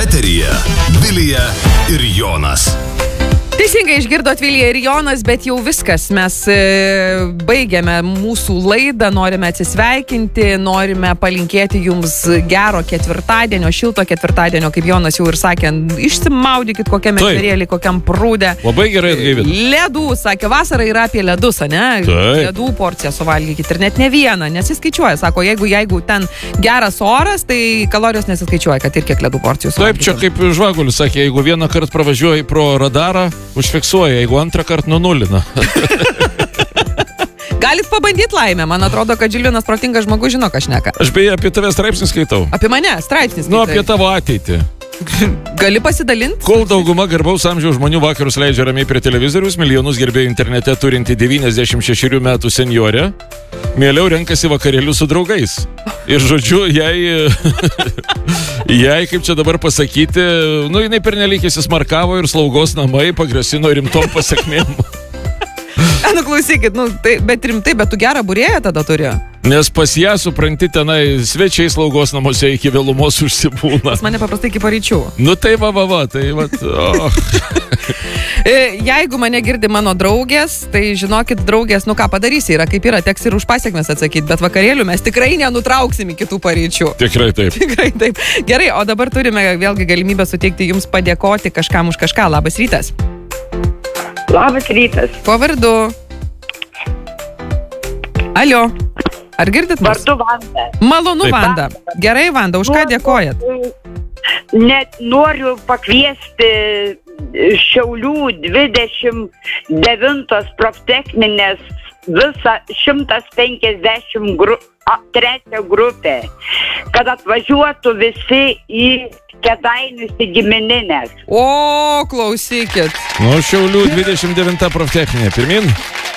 Eteryje Vilija ir Jonas. Teisingai išgirdot Vilija ir Jonas, bet jau viskas. Mes baigiame mūsų laidą, norime atsisveikinti, norime palinkėti jums gero ketvirtadienio, šilto ketvirtadienio, kaip Jonas jau ir sakė, išsimaudykit kokiame ežerėlį, kokiam prūdė. Labai gerai atgaivint. Ledų, sakė, vasara yra apie ledus, ne? Ledų porciją suvalgykit ir net ne vieną, nesiskaičiuoja. Sako, jeigu ten geras oras, tai kalorijos nesiskaičiuoja, kad ir kiek ledų porcijų suvalgykit. Taip, čia kaip Žvagulis sakė, jeigu vieną kartą pravažiuoji pro radarą, užfiksuoja, jeigu antrą kartą nunulina. Galit pabandyti laimę. Man atrodo, kad Žilvinas protingas žmogus žino, ką šneka. Aš beje apie tave straipsnį skaitau. Apie mane straipsnis. Nu, apie tavo ateitį. Gali pasidalinti? Kol dauguma garbaus amžiaus žmonių vakarus leidžia ramiai prie televizorius, milijonus gerbėjų internete turinti 96 metų senjorė, mieliau renkasi vakarėlius su draugais. Ir žodžiu, jai, kaip čia dabar pasakyti, jinai pernelyg įsismarkavo ir slaugos namai pagrasino rimtom pasakmėm. Klausykit, bet rimtai, bet tu gerą būrėją tada turi. Nes pas ją, supranti, tenai svečiai slaugos namuose iki vėlumos užsibūna. Pas mane paprastai iki paryčių. Tai va. Jeigu mane girdi mano draugės, tai žinokit, draugės, ką padarysi, yra kaip yra, teks ir už pasiekmes atsakyti, bet vakarėlių mes tikrai nenutrauksim iki tų paryčių. Tikrai taip. Tikrai taip. Gerai, o dabar turime vėlgi galimybę suteikti jums padėkoti kažkam už kažką. Labas rytas. Labas rytas. Kuo vardu? Alio. Ar girdit mus? Vardu Vanda. Malonu, Taip. Vanda. Gerai, Vanda, už ką dėkojat? Net noriu pakviesti Šiaulių 29 proftechninės visą 153 grupę, kad atvažiuotų visi į Kėdainius į gimininės. O, klausykit. Šiaulių 29 proftechninė. Pirmin?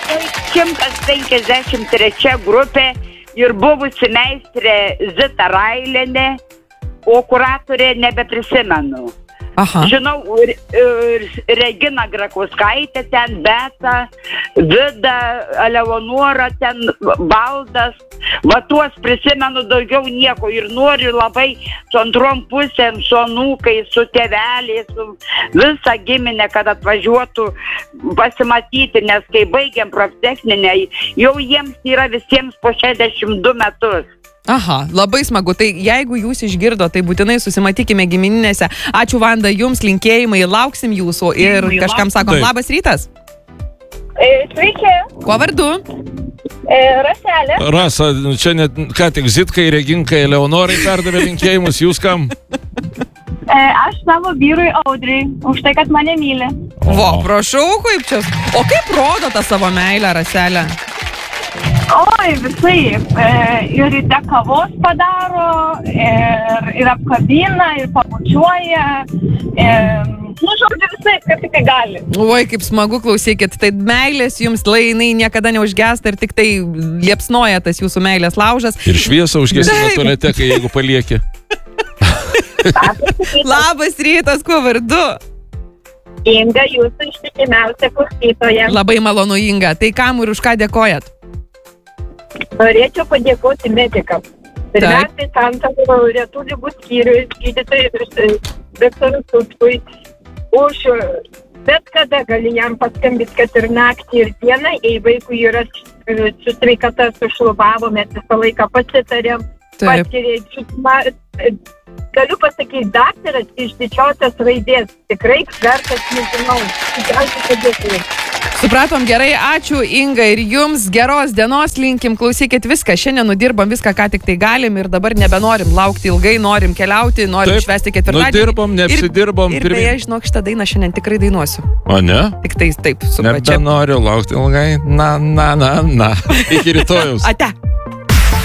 153 grupė ir buvusi meistrė Zita Railienė, o kuratorė nebeprisimenu. Aha. Žinau, Regina Grakauskaitė ten, Beta, Vida, Eleonora ten, Baldas. Va tuos prisimenu, daugiau nieko. Ir noriu labai su antrom pusėm, su anūkais, su tėveliais, su visą giminę, kad atvažiuotų pasimatyti, nes kai baigiam proftechninę, jau jiems yra visiems po 62 metus. Aha, labai smagu. Tai jeigu jūs išgirdo, tai būtinai susimatykime gimininėse. Ačiū, Vanda, jums linkėjimai, lauksim jūsų ir kažkam sakom labas rytas. Sveiki. Kuo vardu? Raselė. Rasa, čia net ką tik Zitkai, Reginkai, Eleonorai perdavė linkėjimus, jūs kam? Aš savo vyrui Audriui, už tai, kad mane myli. Prašau, kaip čia. O kaip rodo tą savo meilę, Raselę? Oi, visai. Ir kavos padaro, ir apkabina, ir pabučiuoja. Žodžiu, visai, kaip tik gali. Oi, kaip smagu, klausykit. Tai meilės jums, jinai niekada neužgesta ir tik tai liepsnoja tas jūsų meilės laužas. Ir šviesą užgesina tualete, kai jeigu palieki. Labas rytas, kuo vardu? Inga, jūsų ištikimiausia klausytoja. Labai malonu, Inga. Tai kam ir už ką dėkojat? Norėčiau padėkoti medikams. Pirmiausiai Santaros retų ligų skyriui, gydytojui daktarui Tutkui, už bet kada gali jam paskambyti, kad ir naktį ir dieną, jei vaikui yra su sveikata sušlubavo, mes visą laiką pasitarėm, galiu pasakyti, daktaras iš didžiosios raidės, tikrai vertas, nežinau, tikriausiai padėkui. Supratom, gerai, ačiū Inga ir jums, geros dienos linkim, klausykit viską, šiandien nudirbom viską, ką tik tai galim ir dabar nebenorim laukti ilgai, norim keliauti, norim švęsti ketvirtadienį. Nudirbom, neapsidirbom. Ir beje, žinok, šitą dainą šiandien tikrai dainuosiu. O ne? Tik tai taip, supračiau. Nebenoriu laukti ilgai, na. Iki rytojaus. Ate.